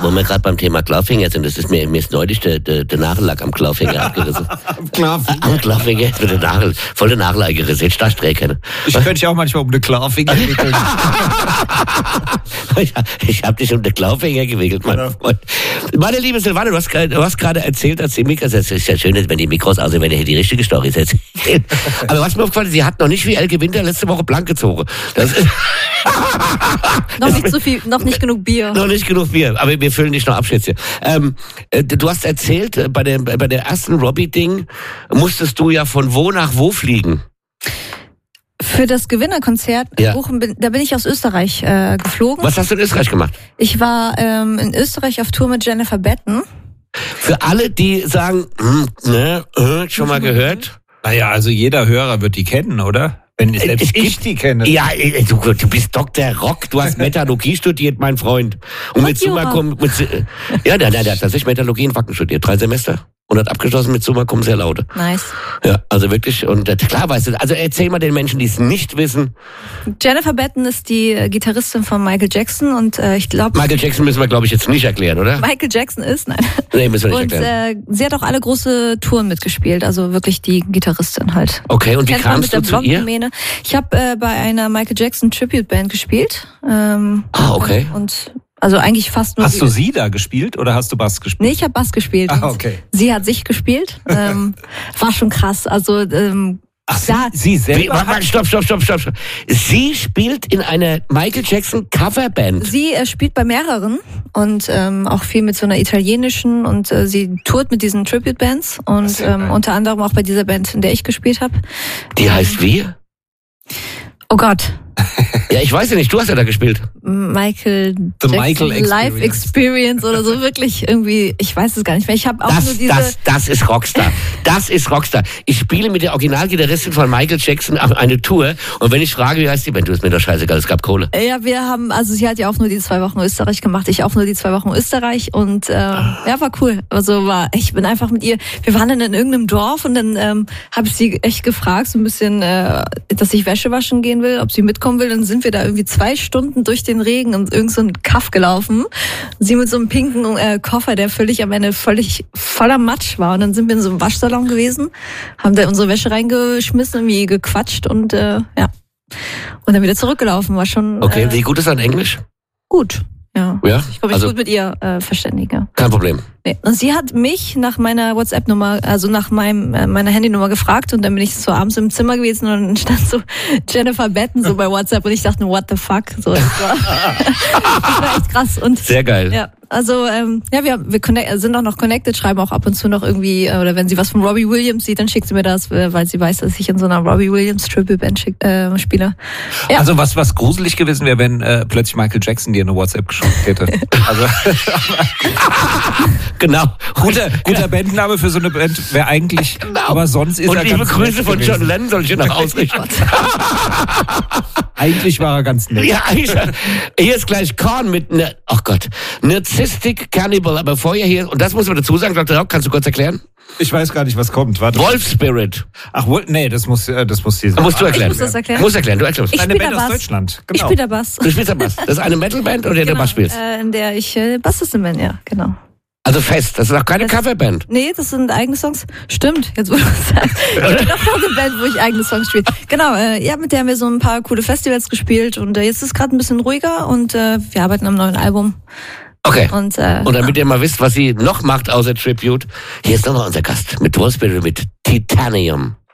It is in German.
wo wir gerade beim Thema Clawfinger sind, das ist mir ist neulich der Nagellack am Clawfinger abgerissen. Am Clawfinger ist mir der Nagel, voll der Nagel eingerissen. Jetzt darfst du drehen. Ich könnte dich auch manchmal um den Clawfinger wickeln. Ich habe dich um den Clawfinger gewickelt, mein Freund. Meine liebe Silvana, du hast gerade erzählt, als die Mikros, es ist ja schön, wenn die Mikros aussehen, wenn ihr hier die richtige Story erzählt. Aber was mir aufgefallen ist, sie hat noch nicht wie Elke Winter letzte Woche blank gezogen. Das ist noch nicht so viel, noch nicht genug Bier. Noch nicht genug Bier, aber wir füllen dich noch ab, Schätzchen. Du hast erzählt, bei der ersten Robbie-Ding musstest du ja von wo nach wo fliegen? Für das Gewinnerkonzert da bin ich aus Österreich geflogen. Was hast du in Österreich gemacht? Ich war in Österreich auf Tour mit Jennifer Batten. Für alle, die sagen, schon mal gehört? Naja, also jeder Hörer wird die kennen, oder? Wenn selbst ich die kenne. Ja, du bist Dr. Rock, du hast Metallurgie studiert, mein Freund. Und mit Summa ja, der hat tatsächlich Metallurgie in Wacken studiert, 3 Semester. Und hat abgeschlossen mit Summa Cum sehr laude. Nice. Ja, also wirklich, und klar weißt du, also erzähl mal den Menschen, die es nicht wissen. Jennifer Batten ist die Gitarristin von Michael Jackson und ich glaube... Michael Jackson müssen wir, glaube ich, jetzt nicht erklären, oder? Michael Jackson ist, nein. Nee, müssen wir nicht erklären. Und sie hat auch alle große Touren mitgespielt, also wirklich die Gitarristin halt. Okay, und wie kamst du zu ihr? Ich habe bei einer Michael Jackson Tribute Band gespielt. Okay. Und also eigentlich fast nur... Hast du sie da gespielt oder hast du Bass gespielt? Nee, ich habe Bass gespielt. Okay. Sie hat sich gespielt. War schon krass. Also sie selber... Stopp. Sie spielt in einer Michael Jackson Coverband. Sie spielt bei mehreren und auch viel mit so einer italienischen und sie tourt mit diesen Tribute-Bands und unter anderem auch bei dieser Band, in der ich gespielt habe. Die heißt wie? Oh Gott. Ja, ich weiß ja nicht, du hast ja da gespielt. Michael The Jackson Michael Experience. Live Experience oder so, wirklich irgendwie, ich weiß es gar nicht mehr. Ich habe auch nur diese... Das ist Rockstar. Das ist Rockstar. Ich spiele mit der Originalgitarristin von Michael Jackson eine Tour und wenn ich frage, wie heißt die Band, du ist mir doch scheißegal, es gab Kohle. Ja, sie hat ja auch nur die 2 Wochen Österreich gemacht, ich auch nur die 2 Wochen Österreich und war cool. Also ich bin einfach mit ihr, wir waren dann in irgendeinem Dorf und dann habe ich sie echt gefragt, so ein bisschen, dass ich Wäsche waschen gehen will, ob sie mitkommen will, dann sind wir da irgendwie 2 Stunden durch den Regen und irgend so ein Kaff gelaufen. Sie mit so einem pinken Koffer, der völlig voller Matsch war. Und dann sind wir in so einem Waschsalon gewesen, haben da unsere Wäsche reingeschmissen, irgendwie gequatscht und und dann wieder zurückgelaufen. War schon... Okay, wie gut ist dein Englisch? Gut, ja. Ich kann mich gut mit ihr verständigen. Kein Problem. Nee. Und sie hat mich nach meiner WhatsApp-Nummer, also nach meiner Handynummer gefragt und dann bin ich so abends im Zimmer gewesen und dann stand so Jennifer Batten so bei WhatsApp und ich dachte, what the fuck? So, das war echt krass. Und sehr geil. Ja, also wir sind auch noch connected, schreiben auch ab und zu noch irgendwie, oder wenn sie was von Robbie Williams sieht, dann schickt sie mir das, weil sie weiß, dass ich in so einer Robbie Williams Tribute Band spiele. Ja. Also was gruselig gewesen wäre, wenn plötzlich Michael Jackson dir eine WhatsApp geschickt hätte. Also genau. Guter Bandname für so eine Band wäre eigentlich, aber sonst ist und er liebe ganz Grüße von John Lennon soll ich dir noch ausrichten. Eigentlich war er ganz nett. Ja, hier ist gleich Korn mit Narcissistic Cannibal, aber vorher hier, und das muss man dazu sagen, Dr. Rock, kannst du kurz erklären? Ich weiß gar nicht, was kommt. Warte. Wolf Spirit. Ach, nee, das muss sie sagen. Musst du erklären. Ich muss das erklären. Musst erklären, du erklärst. Eine Band aus Deutschland. Genau. Ich spiele der Bass. Du spielst der Bass. Das ist eine Metalband, oder der Bass spielst? In der ich Bassistin bin, ja, genau. Also fest, das ist auch keine Coverband. Nee, das sind eigene Songs. Stimmt, jetzt wo du sagst. Ich bin auch noch eine Band, wo ich eigene Songs spiele. Genau, mit der haben wir so ein paar coole Festivals gespielt und jetzt ist es gerade ein bisschen ruhiger und wir arbeiten am neuen Album. Okay. Und damit ihr mal wisst, was sie noch macht außer Tribute, hier ist nochmal unser Gast mit Wolf Spirit, mit Titanium.